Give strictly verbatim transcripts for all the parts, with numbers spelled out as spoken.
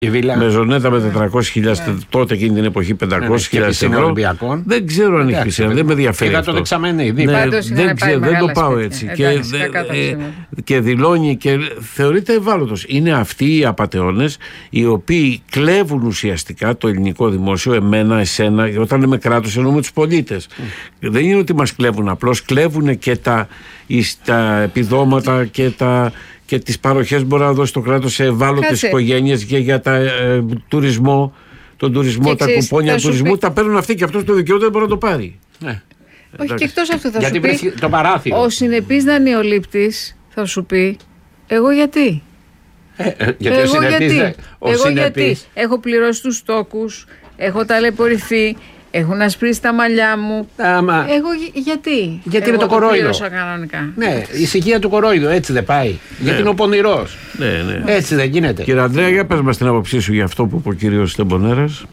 Μεζονέτα με τετρακόσιες χιλιάδες ναι. τότε εκείνη την εποχή πεντακόσιες χιλιάδες ευρώ. Ολυμπιακών. Δεν ξέρω αν έχει piscina, δεν με ενδιαφέρει. Είδα το δεξαμενίδι. Ναι, δεν ξέρω, δεν το πάω έτσι. Και, δε, ε, και δηλώνει και θεωρείται ευάλωτος. Είναι αυτοί οι απατεώνες οι οποίοι κλέβουν ουσιαστικά το ελληνικό δημόσιο, εμένα, εσένα, όταν λέμε κράτος εννοούμε τους πολίτες. Mm. Δεν είναι ότι μας κλέβουν, απλώς κλέβουν και τα, τα επιδόματα και τα. Και τις παροχές μπορεί να δώσει το κράτος σε ευάλωτες οικογένειες και για τα, ε, τουρισμό, τον τουρισμό, και τα ξέρεις, κουπόνια τουρισμού, πει... τα παίρνουν αυτοί και αυτός το δικαιούται δεν μπορεί να το πάρει. Ναι. Όχι, και εκτός αυτού θα γιατί σου πει, το παράθυρο. Ο συνεπής δανειολήπτης θα σου πει, εγώ γιατί. Ε, γιατί εγώ ο συνεπής, γιατί. Ο εγώ συνεπής. γιατί. Έχω πληρώσει τους στόκους, έχω ταλαιπωρηθεί. Έχουν ασπρίσει τα μαλλιά μου. Άμα... Εγώ γιατί. Γιατί εγώ είναι το κορόιδο. Κανονικά. Ναι, η ησυχία του κορόιδου, έτσι δεν πάει. Ναι. Γιατί είναι ο πονηρός. Ναι, ναι. Έτσι δεν γίνεται. Κύριε Ανδρέα, για πες μας την άποψή σου για αυτό που είπε ο κύριος Τεμπονέρας.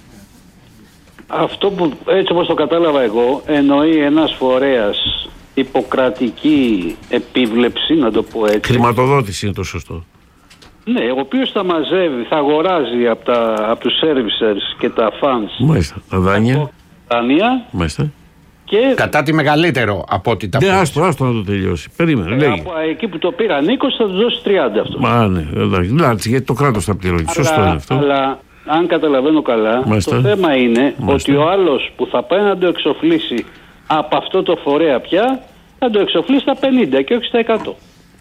Αυτό που έτσι όπως το κατάλαβα εγώ, εννοεί ένας φορέας υποκρατική επίβλεψη, να το πω έτσι. Χρηματοδότηση είναι το σωστό. Ναι, ο οποίος θα μαζεύει, θα αγοράζει από, τα, από τους servicers και τα funds. Μάλιστα, τα δάνεια. Δάνεια. Μάλιστα. Και... κατά τη μεγαλύτερο από ό,τι τα ναι, άστο, άστο να το τελειώσει. Περίμενε, λέγει. Από εκεί που το πήραν είκοσι θα του δώσει τριάντα αυτό. Μα ναι, εντάξει, γιατί το κράτος θα πληρώνει. Αλλά, σωστό είναι αυτό. Αλλά αν καταλαβαίνω καλά, Μάλιστα. το θέμα είναι Μάλιστα. ότι ο άλλος που θα πάει να το εξοφλήσει από αυτό το φορέα πια, θα το εξοφλήσει στα πενήντα και όχι στα εκατό.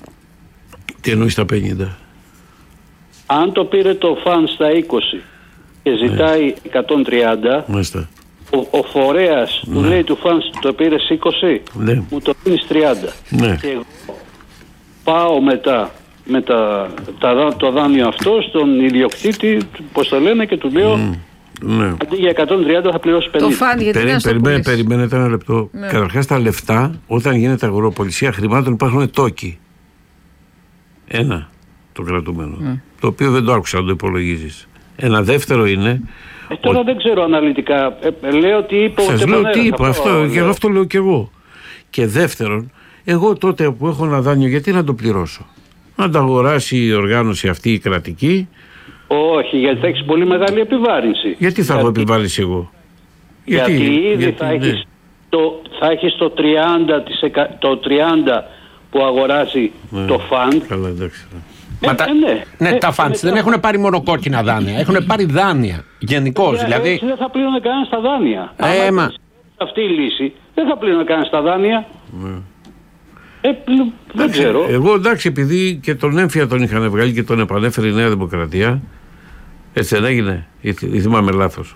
Τι εννοεί στα πενήντα. Αν το πήρε το φαν στα είκοσι και ζητάει ναι. εκατόν τριάντα, Μάλιστα. ο, ο φορέας ναι. του λέει του φαν το πήρε είκοσι, ναι. μου το πίνει τριάντα. Ναι. Και εγώ πάω μετά με τα, τα, το δάνειο αυτό στον ιδιοκτήτη, πώς το λένε, και του λέω mm. ναι. αντί για εκατόν τριάντα θα πληρώσει πενήντα. Το φαν, γιατί Περί, περιμένε, περιμένετε ένα λεπτό. Ναι. Καταρχάς τα λεφτά, όταν γίνεται αγοροπολισία χρημάτων, υπάρχουν τόκοι. Ένα το κρατούμενο. Mm. Το οποίο δεν το άκουσα να το υπολογίζεις. Ένα δεύτερο είναι. Ε, τώρα ο... δεν ξέρω αναλυτικά. Ε, λέω τι είπε ο Σας λέω τι είπε, αυτό, αυτό, και αυτό λέω κι εγώ. Και δεύτερον, εγώ τότε που έχω ένα δάνειο, γιατί να το πληρώσω? Να το αγοράσει η οργάνωση αυτή η κρατική. Όχι, γιατί θα έχεις πολύ μεγάλη επιβάρυνση. Γιατί θα γιατί... έχω επιβάρυνση εγώ? Γιατί, γιατί ήδη γιατί, θα, έχεις ναι. το, θα έχεις το τριάντα τοις εκατό, το τριάντα που αγοράζει ναι. το φαντ. Καλά, εντάξει. Ε, Μα τα, ε, ναι, ναι, ε, τα φαντ δεν έχουν πάρει μόνο κόκκινα δάνεια, έχουν πάρει δάνεια γενικώς. Ε, δηλαδή... Έτσι δεν θα πλήρωνε κανένα στα δάνεια. Ε, Αν μα... αυτή η λύση δεν θα πλήρωνε κανένα στα δάνεια. Ναι. Ε, δεν ξέρω. Εγώ εντάξει, επειδή και τον έμφυα τον είχαν βγάλει και τον επανέφερε η Νέα Δημοκρατία. Έτσι δεν έγινε, ή, ή θυμάμαι λάθος?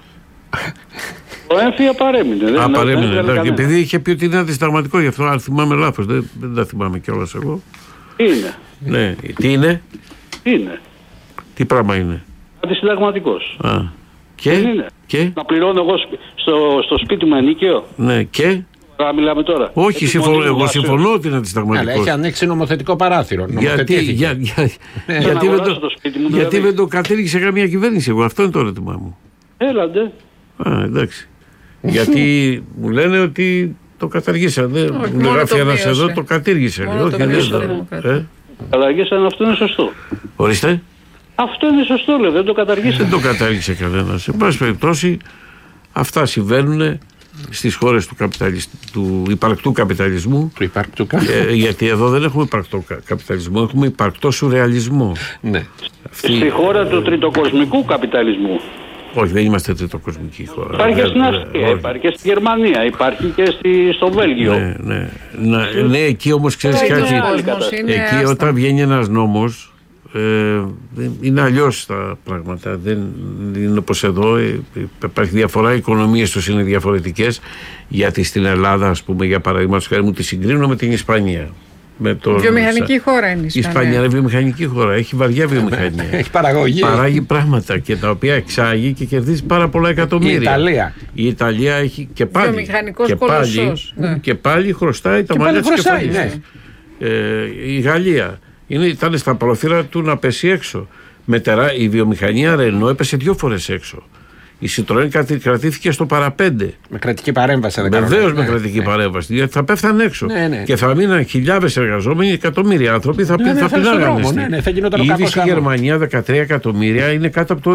Ο έμφυα παρέμεινε. Α, δεν παρέμεινε. Δεν δεν επειδή είχε πει ότι είναι αντισταγματικό, γι' αυτό αν θυμάμαι λάθος. Δεν, δεν τα θυμάμαι κιόλας εγώ. Τι είναι? Ναι, τι είναι? Τι είναι? Τι πράγμα είναι? Αντισυνταγματικός. Α, και, είναι. και? Να πληρώνω εγώ στο, στο σπίτι μου ενίκαιο. Ναι, και? Να μιλάμε τώρα. Όχι, συμφωνώ, εγώ συμφωνώ ότι είναι αντισταγματικός. Αλλά έχει ανοίξει νομοθετικό παράθυρο. Γιατί, για, για, ναι, γιατί, δεν το, το σπίτι μου, γιατί δηλαδή. δεν το κατήργησε καμία κυβέρνηση εγώ? Αυτό είναι το ερώτημά μου. Έλαντε. Α, εντάξει. Γιατί μου λένε ότι το καταργήσαν. Δεν γράφει ένας εδώ, το κατήργησε. Όχι, δεν το. Καταργήσαν, αυτό είναι σωστό. Ορίστε. Αυτό είναι σωστό, λέω, δεν το καταργήσαν. Δεν το κατάργησε κανένας. Σε πάση περιπτώσει, αυτά συμβαίνουν στις χώρες του, του υπαρκτού καπιταλισμού. Του υπαρκτού ε, γιατί εδώ δεν έχουμε υπαρκτό καπιταλισμό, έχουμε υπαρκτό σουρεαλισμό. Ναι. Αυτή... Στη χώρα του τριτοκοσμικού καπιταλισμού. Όχι, δεν είμαστε τριτοκοσμική χώρα. Υπάρχει και στην Αυστρία, υπάρχει και στη Γερμανία, υπάρχει και στη, στο Βέλγιο. Ναι, ναι. Να, ναι, εκεί όμως ξέρεις κάτι. Εκεί όταν βγαίνει ένας νόμος, ε, είναι αλλιώς τα πράγματα. Δεν είναι όπως εδώ. Ε, υπάρχει διαφορά. Οι οικονομίες τους είναι διαφορετικές. Γιατί στην Ελλάδα, ας πούμε, για παράδειγμα, του χάρη μου τη συγκρίνω με την Ισπανία. Με τον... Βιομηχανική χώρα είναι η Ισπανία. Η Ισπανία είναι βιομηχανική χώρα. Έχει βαριά βιομηχανία. Έχει παραγωγή. Παράγει πράγματα και τα οποία εξάγει και κερδίζει πάρα πολλά εκατομμύρια. Η Ιταλία. Η Ιταλία έχει και πάλι. Βιομηχανικός και πάλι, ναι. και πάλι χρωστάει τα μαλλιά της κεφαλής. Ναι. Ε, η Γαλλία είναι, ήταν στα πρόθυρα του να πέσει έξω. Μετερά, η βιομηχανία Ρενό έπεσε δύο φορές έξω. η Citroën κρατήθηκε στο παραπέντε. Με κρατική παρέμβαση. Βεβαίως με ναι, κρατική ναι. παρέμβαση. Γιατί θα πέφτανε έξω. Ναι, ναι. Και θα μείναν χιλιάδες εργαζόμενοι, εκατομμύρια άνθρωποι θα, ναι, ναι, θα πεινάγανε. Ναι, ναι, θα ήδη στη Γερμανία δεκατρία εκατομμύρια είναι κάτω από το